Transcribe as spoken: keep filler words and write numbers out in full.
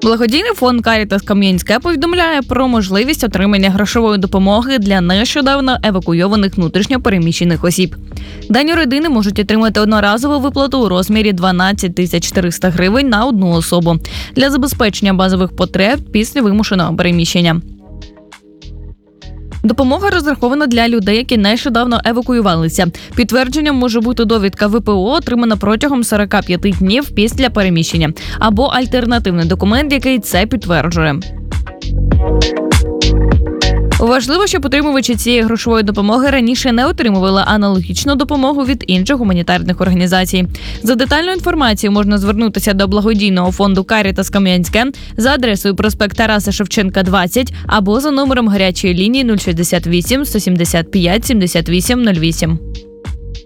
Благодійний фонд «Карітас Кам'янське» повідомляє про можливість отримання грошової допомоги для нещодавно евакуйованих внутрішньо переміщених осіб. Дані родини можуть отримати одноразову виплату у розмірі дванадцять тисяч чотириста гривень на одну особу для забезпечення базових потреб після вимушеного переміщення. Допомога розрахована для людей, які нещодавно евакуювалися. Підтвердженням може бути довідка ВПО, отримана протягом сорока п'яти днів після переміщення, або альтернативний документ, який це підтверджує. Важливо, щоб отримувачі цієї грошової допомоги раніше не отримували аналогічну допомогу від інших гуманітарних організацій. За детальною інформацією можна звернутися до благодійного фонду «Карітас Кам'янське» за адресою проспект Тараса Шевченка, двадцять, або за номером гарячої лінії нуль шістдесят вісім сто сімдесят п'ять сімдесят вісім нуль вісім.